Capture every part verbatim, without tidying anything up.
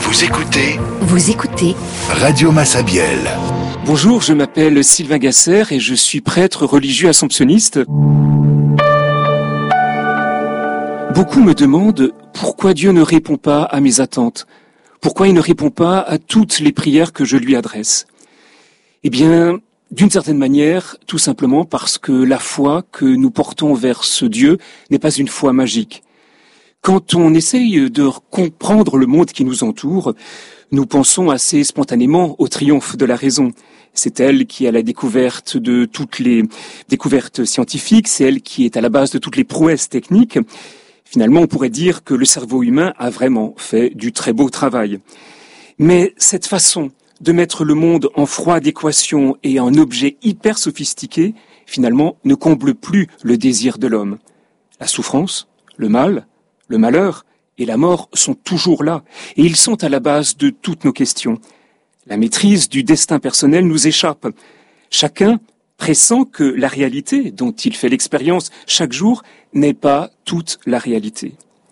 Vous écoutez Vous écoutez Radio Massabielle. Bonjour, je m'appelle Sylvain Gasser et je suis prêtre religieux assomptionniste. Beaucoup me demandent pourquoi Dieu ne répond pas à mes attentes, pourquoi il ne répond pas à toutes les prières que je lui adresse. Eh bien, d'une certaine manière, tout simplement parce que la foi que nous portons vers ce Dieu n'est pas une foi magique. Quand on essaye de comprendre le monde qui nous entoure, nous pensons assez spontanément au triomphe de la raison. C'est elle qui est à la découverte de toutes les découvertes scientifiques, c'est elle qui est à la base de toutes les prouesses techniques. Finalement, on pourrait dire que le cerveau humain a vraiment fait du très beau travail. Mais cette façon de mettre le monde en froide équation et en objet hyper sophistiqué, finalement, ne comble plus le désir de l'homme. La souffrance, le mal, le malheur et la mort sont toujours là, et ils sont à la base de toutes nos questions. La maîtrise du destin personnel nous échappe. Chacun pressent que la réalité dont il fait l'expérience chaque jour n'est pas toute la réalité.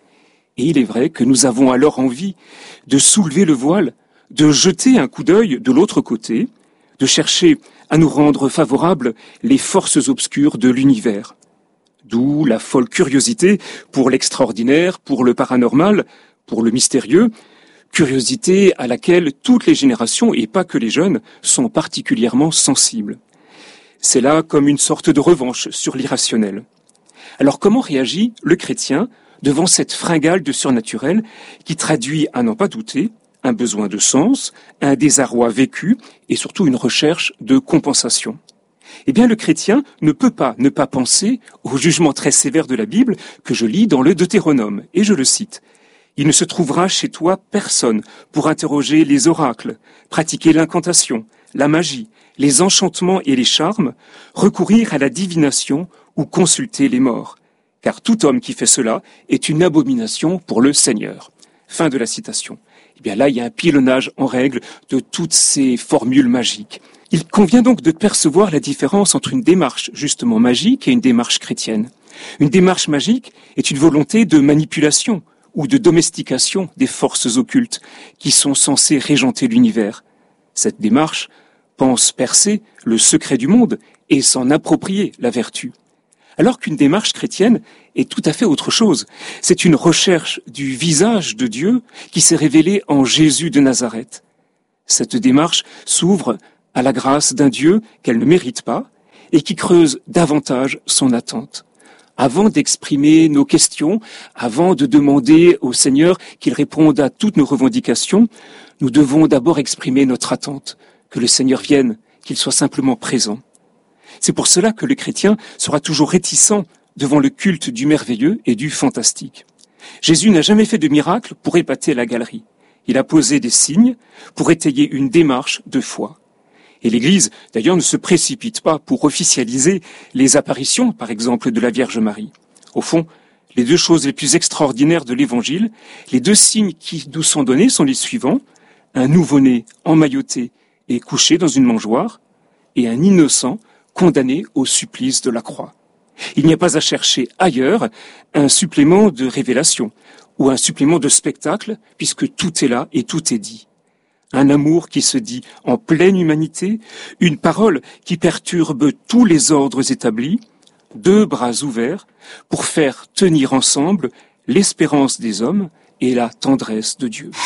Et il est vrai que nous avons alors envie de soulever le voile, de jeter un coup d'œil de l'autre côté, de chercher à nous rendre favorables les forces obscures de l'univers. D'où la folle curiosité pour l'extraordinaire, pour le paranormal, pour le mystérieux, curiosité à laquelle toutes les générations, et pas que les jeunes, sont particulièrement sensibles. C'est là comme une sorte de revanche sur l'irrationnel. Alors comment réagit le chrétien devant cette fringale de surnaturel qui traduit, à n'en pas douter, un besoin de sens, un désarroi vécu et surtout une recherche de compensation? Eh bien, le chrétien ne peut pas ne pas penser au jugement très sévère de la Bible que je lis dans le Deutéronome, et je le cite. « Il ne se trouvera chez toi personne pour interroger les oracles, pratiquer l'incantation, la magie, les enchantements et les charmes, recourir à la divination ou consulter les morts. Car tout homme qui fait cela est une abomination pour le Seigneur. » Fin de la citation. Eh bien là, il y a un pilonnage en règle de toutes ces formules magiques. Il convient donc de percevoir la différence entre une démarche justement magique et une démarche chrétienne. Une démarche magique est une volonté de manipulation ou de domestication des forces occultes qui sont censées régenter l'univers. Cette démarche pense percer le secret du monde et s'en approprier la vertu. Alors qu'une démarche chrétienne est tout à fait autre chose. C'est une recherche du visage de Dieu qui s'est révélé en Jésus de Nazareth. Cette démarche s'ouvre à la grâce d'un Dieu qu'elle ne mérite pas et qui creuse davantage son attente. Avant d'exprimer nos questions, avant de demander au Seigneur qu'il réponde à toutes nos revendications, nous devons d'abord exprimer notre attente, que le Seigneur vienne, qu'il soit simplement présent. C'est pour cela que le chrétien sera toujours réticent devant le culte du merveilleux et du fantastique. Jésus n'a jamais fait de miracle pour épater la galerie. Il a posé des signes pour étayer une démarche de foi. Et l'Église, d'ailleurs, ne se précipite pas pour officialiser les apparitions, par exemple, de la Vierge Marie. Au fond, les deux choses les plus extraordinaires de l'Évangile, les deux signes qui nous sont donnés sont les suivants. Un nouveau-né emmailloté et couché dans une mangeoire, et un innocent condamné au supplice de la croix. Il n'y a pas à chercher ailleurs un supplément de révélation ou un supplément de spectacle, puisque tout est là et tout est dit. Un amour qui se dit en pleine humanité, une parole qui perturbe tous les ordres établis, deux bras ouverts pour faire tenir ensemble l'espérance des hommes et la tendresse de Dieu.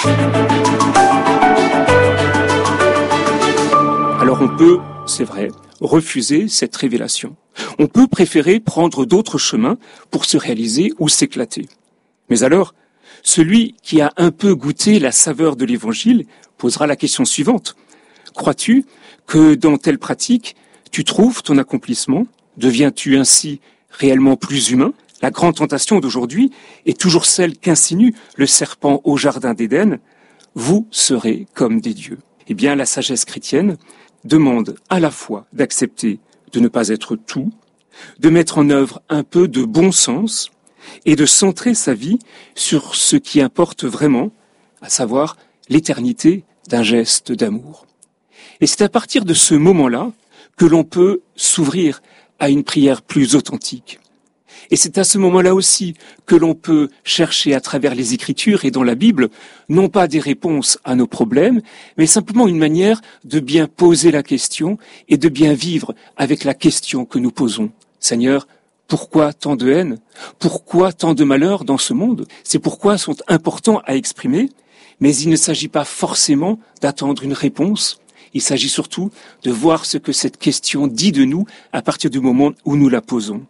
Alors on peut, c'est vrai, refuser cette révélation. On peut préférer prendre d'autres chemins pour se réaliser ou s'éclater. Mais alors, celui qui a un peu goûté la saveur de l'Évangile posera la question suivante. Crois-tu que dans telle pratique, tu trouves ton accomplissement? Deviens-tu ainsi réellement plus humain? La grande tentation d'aujourd'hui est toujours celle qu'insinue le serpent au jardin d'Éden. Vous serez comme des dieux. Eh bien, la sagesse chrétienne demande à la fois d'accepter de ne pas être tout, de mettre en œuvre un peu de bon sens et de centrer sa vie sur ce qui importe vraiment, à savoir l'éternité d'un geste d'amour. Et c'est à partir de ce moment-là que l'on peut s'ouvrir à une prière plus authentique. Et c'est à ce moment-là aussi que l'on peut chercher à travers les Écritures et dans la Bible, non pas des réponses à nos problèmes, mais simplement une manière de bien poser la question et de bien vivre avec la question que nous posons. Seigneur, pourquoi tant de haine? Pourquoi tant de malheur dans ce monde? Ces pourquoi sont importants à exprimer, mais il ne s'agit pas forcément d'attendre une réponse. Il s'agit surtout de voir ce que cette question dit de nous à partir du moment où nous la posons.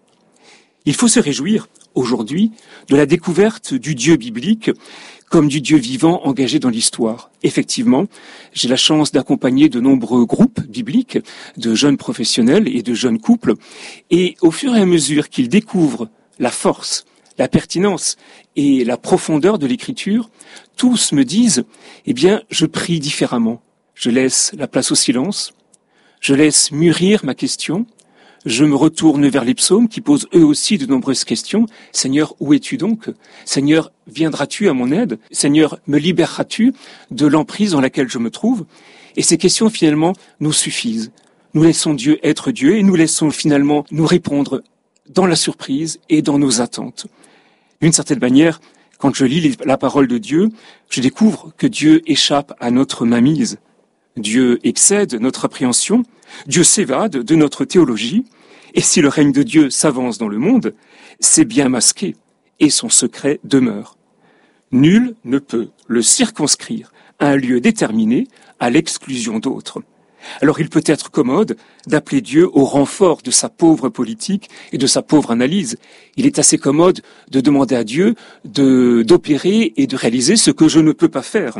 Il faut se réjouir, aujourd'hui, de la découverte du Dieu biblique comme du Dieu vivant engagé dans l'histoire. Effectivement, j'ai la chance d'accompagner de nombreux groupes bibliques, de jeunes professionnels et de jeunes couples, et au fur et à mesure qu'ils découvrent la force, la pertinence et la profondeur de l'Écriture, tous me disent, eh bien, je prie différemment. Je laisse la place au silence, je laisse mûrir ma question, je me retourne vers les psaumes qui posent eux aussi de nombreuses questions. Seigneur, où es-tu donc? Seigneur, viendras-tu à mon aide? Seigneur, me libéreras-tu de l'emprise dans laquelle je me trouve? Et ces questions finalement nous suffisent. Nous laissons Dieu être Dieu et nous laissons finalement nous répondre dans la surprise et dans nos attentes. D'une certaine manière, quand je lis la parole de Dieu, je découvre que Dieu échappe à notre mainmise. Dieu excède notre appréhension, Dieu s'évade de notre théologie, et si le règne de Dieu s'avance dans le monde, c'est bien masqué, et son secret demeure. Nul ne peut le circonscrire à un lieu déterminé, à l'exclusion d'autres. Alors il peut être commode d'appeler Dieu au renfort de sa pauvre politique et de sa pauvre analyse. Il est assez commode de demander à Dieu de, d'opérer et de réaliser ce que je ne peux pas faire.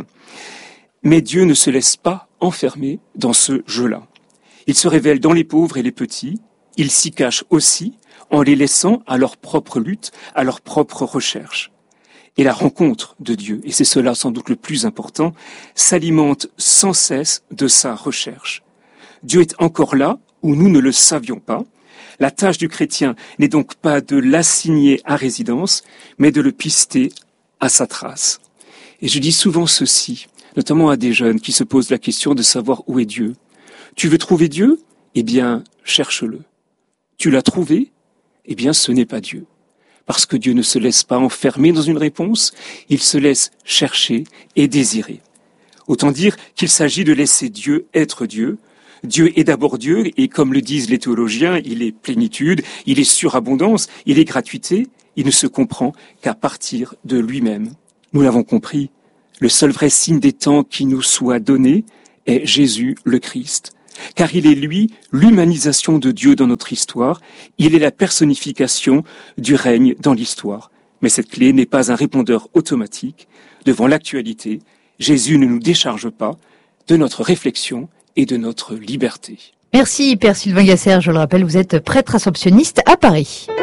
Mais Dieu ne se laisse pas enfermer dans ce jeu-là. Il se révèle dans les pauvres et les petits, il s'y cache aussi en les laissant à leur propre lutte, à leur propre recherche. Et la rencontre de Dieu, et c'est cela sans doute le plus important, s'alimente sans cesse de sa recherche. Dieu est encore là où nous ne le savions pas. La tâche du chrétien n'est donc pas de l'assigner à résidence, mais de le pister à sa trace. Et je dis souvent ceci, notamment à des jeunes qui se posent la question de savoir où est Dieu. Tu veux trouver Dieu? Eh bien, cherche-le. Tu l'as trouvé? Eh bien, ce n'est pas Dieu. Parce que Dieu ne se laisse pas enfermer dans une réponse, il se laisse chercher et désirer. Autant dire qu'il s'agit de laisser Dieu être Dieu. Dieu est d'abord Dieu, et comme le disent les théologiens, il est plénitude, il est surabondance, il est gratuité, il ne se comprend qu'à partir de lui-même. Nous l'avons compris, le seul vrai signe des temps qui nous soit donné est Jésus le Christ. Car il est lui l'humanisation de Dieu dans notre histoire, il est la personnification du règne dans l'histoire. Mais cette clé n'est pas un répondeur automatique. Devant l'actualité, Jésus ne nous décharge pas de notre réflexion et de notre liberté. Merci Père Sylvain Gasser, je le rappelle, vous êtes prêtre assomptionniste à Paris.